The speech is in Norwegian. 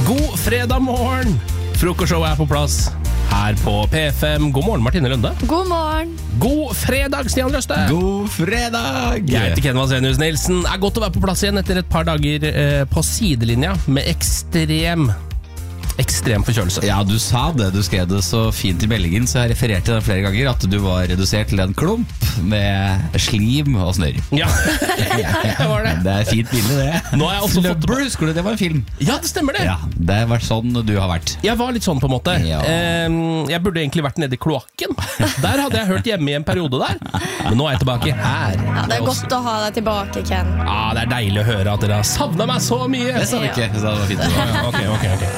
God fredag morgen! Frokostshowet på plass her på P5. God morgen, Martine Lønde. God morgen. God fredag, Stian Røste. God fredag! Jeg heter Ken Vasenius Nilsen. Det godt å være på plass igjen etter et par dager på sidelinja med ekstrem forkjølelse. Ja, du sa det. Du skrev det så fint i meldingen, så jeg refererte det flere ganger, at du var redusert til en klump med slim og snørr. Ja, det var det. Det et fint bilde, det. Nå har jeg også fått Flubber, husker du det var en film? Ja, det stemmer det. Ja, det har vært sånn du har vært. Jeg var litt sånn på en måte. Ja. Jeg burde egentlig vært nede i kloakken. Der hadde jeg hørt hjemme i en periode der. Men nå er jeg tilbake her. Ja, det godt å ha deg tilbake, Ken. Ja, det deilig å høre at dere har savnet meg så mye. Det sa vi ikke, så det var fint. Ok.